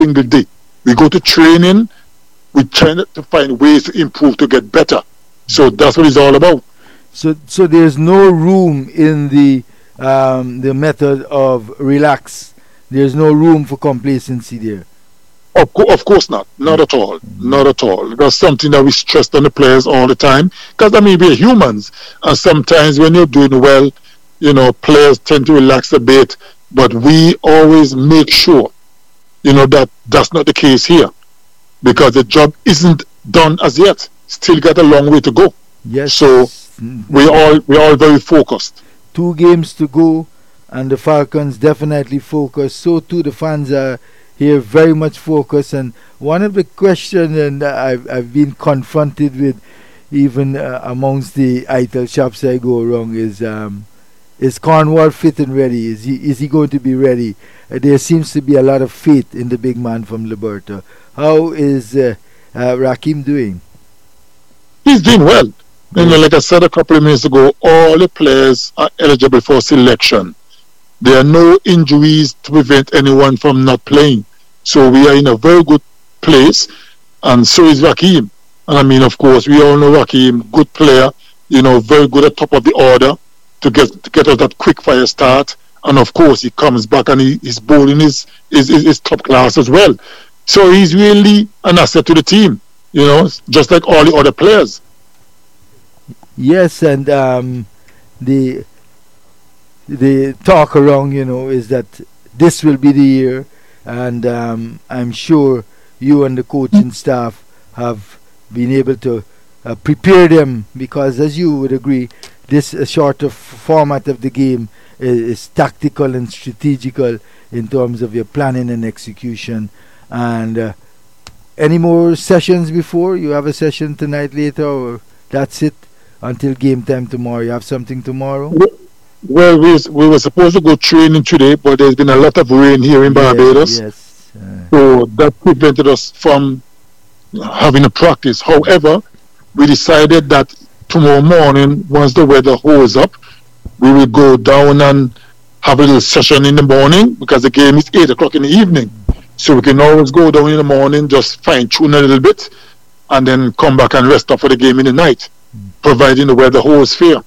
single day. We go to training, we try to find ways to improve, to get better. So that's what it's all about. So there's no room in the method of relax. There's no room for complacency there. Of course not. Not at all. Not at all. That's something that we stress on the players all the time. Because, I mean, we're humans. And sometimes when you're doing well, players tend to relax a bit. But we always make sure, that that's not the case here. Because the job isn't done as yet. Still got a long way to go. Yes. So we're all very focused. 2 games to go, and the Falcons definitely focused. So too the fans are here very much focused. And one of the questions and I've been confronted with, even amongst the ITEL shops I go around, is Cornwall fit and ready? Is he going to be ready? There seems to be a lot of faith in the big man from Liberta. How is Rakeem doing? He's doing well. Like I said a couple of minutes ago, all the players are eligible for selection. There are no injuries to prevent anyone from not playing. So we are in a very good place, and so is Rakeem. And I mean, of course, we all know Rakeem, good player, very good at top of the order to get us that quick fire start. And of course, he comes back and his bowling is top class as well. So he's really an asset to the team, just like all the other players. Yes, and the talk around, is that this will be the year, and I'm sure you and the coaching staff have been able to prepare them, because as you would agree, this shorter format of the game is tactical and strategical in terms of your planning and execution. And any more sessions before? You have a session tonight, later, or that's it until game time tomorrow? You have something tomorrow? Well, we were supposed to go training today, but there's been a lot of rain here in Barbados. Yes. So that prevented us from having a practice. However, we decided that tomorrow morning, once the weather holds up, we will go down and have a little session in the morning, because the game is 8 o'clock in the evening. So we can always go down in the morning, just fine-tune a little bit, and then come back and rest up for the game in the night, providing the weather holds fair.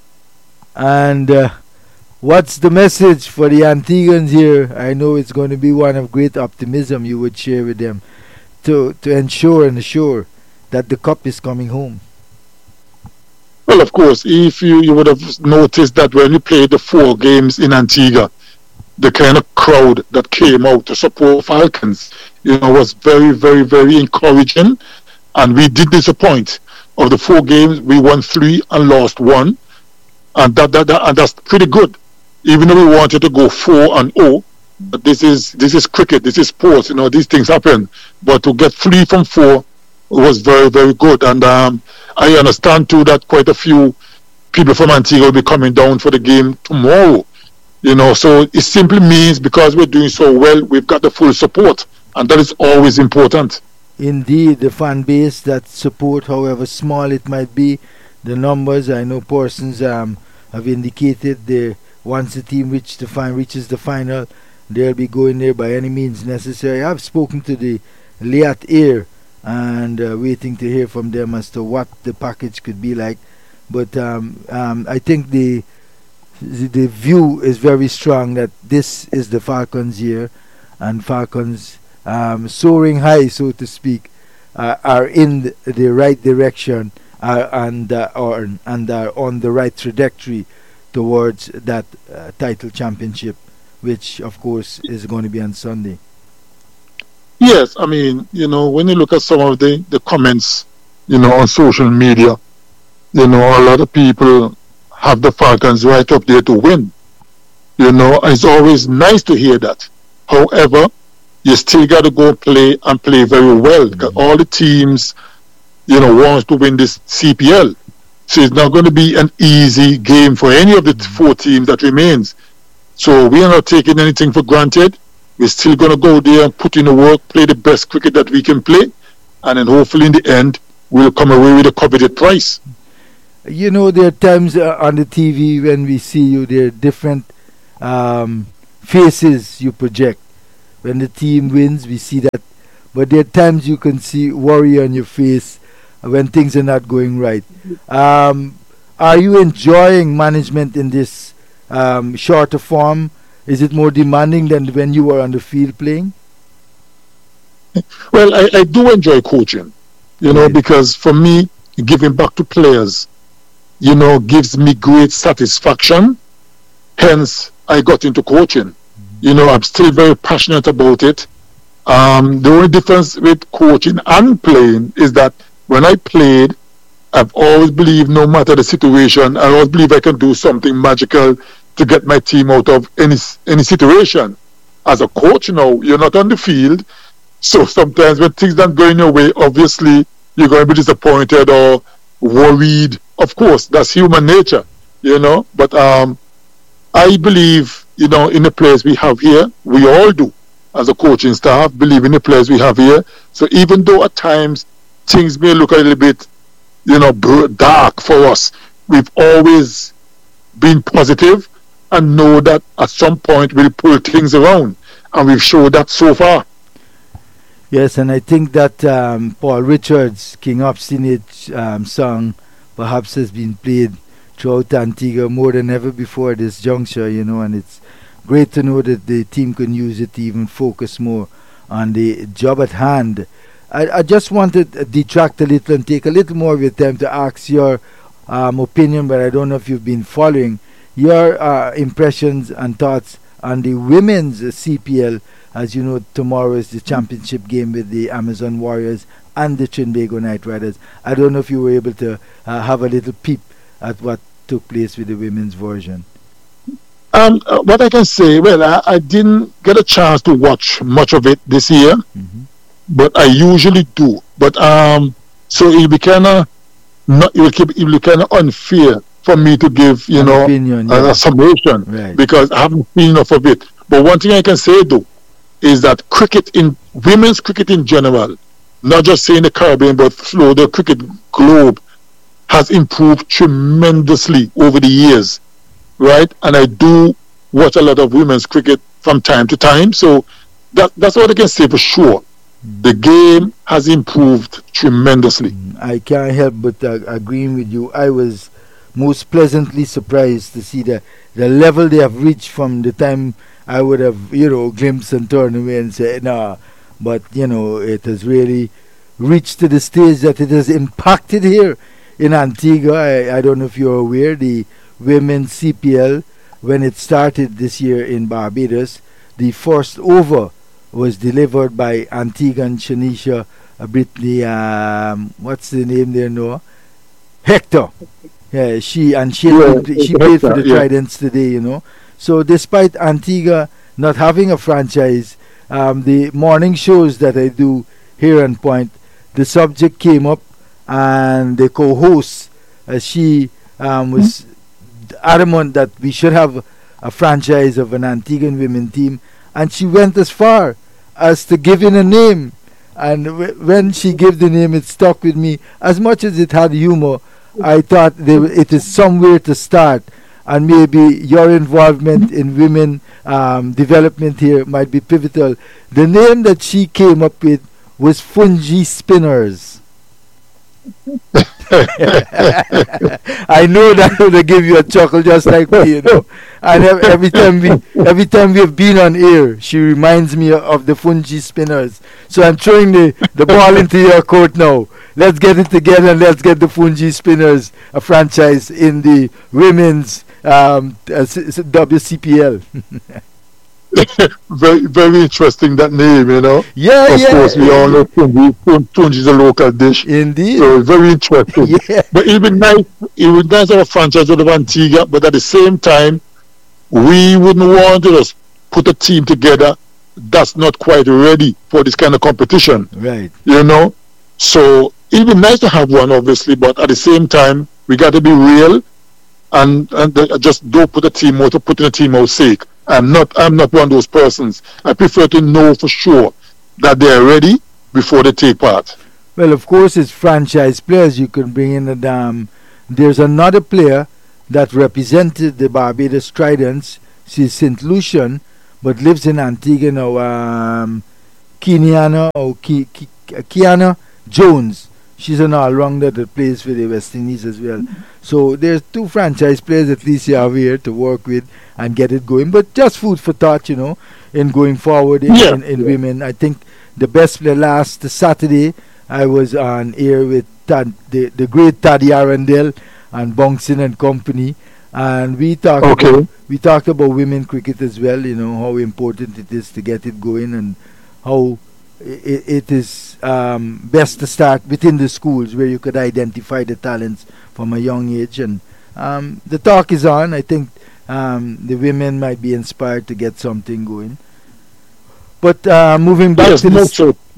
And what's the message for the Antiguans here? I know it's going to be one of great optimism you would share with them to ensure and assure that the cup is coming home. Well, of course, if you would have noticed that when we played the 4 games in Antigua, the kind of crowd that came out to support Falcons, was very, very, very encouraging. And we did disappoint. Of the 4 games, we won 3 and lost 1. And that's pretty good. Even though we wanted to go 4-0, but this is cricket, this is sports, these things happen. But to get 3 from 4 was very, very good. And I understand too that quite a few people from Antigua will be coming down for the game tomorrow. So it simply means because we're doing so well, we've got the full support, and that is always important. Indeed, the fan base, that support, however small it might be, the numbers, I know persons have indicated they once the team reaches the final, they'll be going there by any means necessary. I've spoken to the Liat Air and waiting to hear from them as to what the package could be like. But I think the view is very strong that this is the Falcons' year, and Falcons soaring high, so to speak, are in the right direction and are on the right trajectory towards that title championship, which of course is going to be on Sunday. Yes, I mean, when you look at some of the comments, on social media, a lot of people have the Falcons right up there to win. It's always nice to hear that. However, you still got to go play and play very well. Because all the teams, wants to win this CPL. So it's not going to be an easy game for any of the 4 teams that remains. So we are not taking anything for granted. We're still going to go there and put in the work, play the best cricket that we can play, and then hopefully in the end, we'll come away with a coveted prize. There are times on the TV when we see you, there are different faces you project. when the team wins, we see that. But there are times you can see worry on your face when things are not going right. Um, are you enjoying management in this shorter form? Is it more demanding than when you were on the field playing? Well, I do enjoy coaching, Right. because for me, giving back to players, gives me great satisfaction. Hence, I got into coaching. I'm still very passionate about it. The only difference with coaching and playing is that when I played, I've always believed, no matter the situation, I always believe I can do something magical to get my team out of any situation. As a coach now, you're not on the field, so sometimes when things don't go in your way, obviously you're going to be disappointed or worried. Of course, that's human nature. But I believe, in the players we have here, we all do, as a coaching staff, believe in the players we have here. So even though at times things may look a little bit, dark for us, we've always been positive and know that at some point we'll pull things around. And we've showed that so far. Yes, and I think that Paul Richards' King Obstinate song perhaps has been played throughout Antigua more than ever before at this juncture, and it's great to know that the team can use it to even focus more on the job at hand. I just wanted to detract a little and take a little more of your time to ask your opinion, but I don't know if you've been following your impressions and thoughts on the women's CPL. As you know, tomorrow is the championship game with the Amazon Warriors and the Trinbago Knight Riders. I don't know if you were able to have a little peep at what took place with the women's version. What I can say, well, I didn't get a chance to watch much of it this year, Hmm. but I usually do. But so it'll be kind of not, it'll be kind of unfair for me to give, An opinion, a yeah. summation Right. because I haven't seen enough of it. But one thing I can say though is that women's cricket in general, not just say in the Caribbean, but through the cricket globe, has improved tremendously over the years, right? And I do watch a lot of women's cricket from time to time, so that's what I can say for sure. The game has improved tremendously. I can't help but agreeing with you. I was most pleasantly surprised to see the level they have reached from the time I would have, glimpsed and turned away and said, nah. But, it has really reached to the stage that it has impacted here in Antigua. I don't know if you're aware, the women's CPL, when it started this year in Barbados, the first over was delivered by Antiguan Shanisha Brittany, what's the name there, Noah? Hector. Yeah, she played for the Yeah. Tridents today. So despite Antigua not having a franchise, the morning shows that I do here on Point, the subject came up, and the co-host, she was adamant that we should have a franchise of an Antiguan women team, and she went as far as to give in a name. And when she gave the name, it stuck with me. As much as it had humor, I thought it is somewhere to start, and maybe your involvement in women development here might be pivotal. The name that she came up with was Fungi Spinners. I know that would give you a chuckle just like me. And every time we have been on air, she reminds me of the Fungi Spinners. So I'm throwing the ball into your court now. Let's get it together and let's get the Fungi Spinners a franchise in the women's WCPL. Very, very interesting, that name. Yeah, Of yeah. course, we all know tunji is a local dish. Indeed. So very interesting. Yeah. But it would be nice. It would be nice to have a franchise out of Antigua, but at the same time, we wouldn't want to just put a team together that's not quite ready for this kind of competition. Right. So it'd be nice to have one, obviously, but at the same time, we got to be real and just don't put a team out to put in a team out sake. I'm not one of those persons. I prefer to know for sure that they are ready before they take part. Well, of course, it's franchise players. You can bring in there's another player that represented the Barbados Tridents. She's St. Lucian, but lives in Antigua now. Kiana Jones. She's an all-rounder that plays for the West Indies as well. So there's two franchise players at least you have here to work with and get it going. But just food for thought, in going forward in women. I think the best player last Saturday, I was on air with the great Taddy Arundel and Bouncing and Company. And we talked about women cricket as well, how important it is to get it going and how it is best to start within the schools where you could identify the talents from a young age. And the talk is on. I think the women might be inspired to get something going. But moving back to the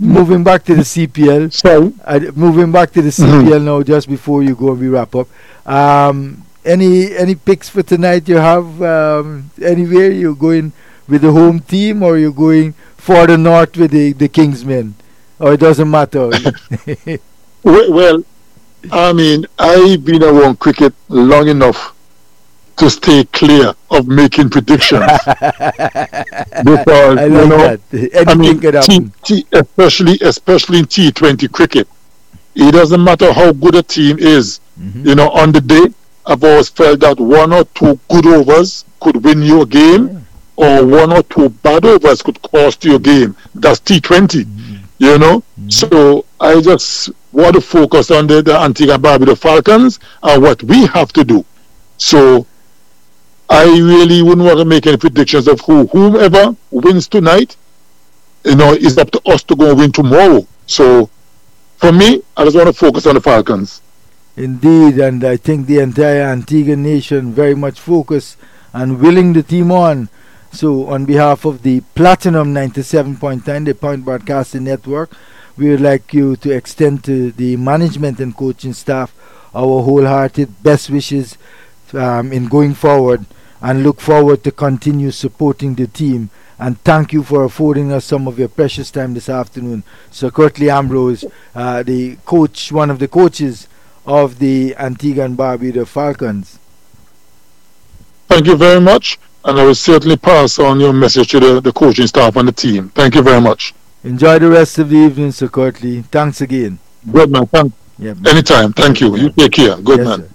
CPL. Moving back to the CPL now, just before you go and we wrap up. Any picks for tonight you have? Anywhere you're going with the home team, or you're going for the north with the Kingsmen, or it doesn't matter? Well, I mean, I've been around cricket long enough to stay clear of making predictions. Because, I love that. Anything could happen. Especially in T20 cricket, it doesn't matter how good a team is. On the day, I've always felt that one or two good overs could win you a game, or one or two bad overs could cost you a game. That's T20, So I just want to focus on the Antigua and Barbuda Falcons and what we have to do. So I really wouldn't want to make any predictions of whomever wins tonight, is up to us to go and win tomorrow. So for me, I just want to focus on the Falcons. Indeed, and I think the entire Antigua nation very much focused and willing the team on. So on behalf of the Platinum 97.9, the Point Broadcasting Network, we would like you to extend to the management and coaching staff our wholehearted best wishes in going forward, and look forward to continue supporting the team. And thank you for affording us some of your precious time this afternoon. Sir Curtly Ambrose, the coach, one of the coaches of the Antigua and Barbuda Falcons. Thank you very much, and I will certainly pass on your message to the coaching staff and the team. Thank you very much. Enjoy the rest of the evening, Sir Curtly. Thanks again. Good man. Anytime. Thank you. You take care. Good man. Sir.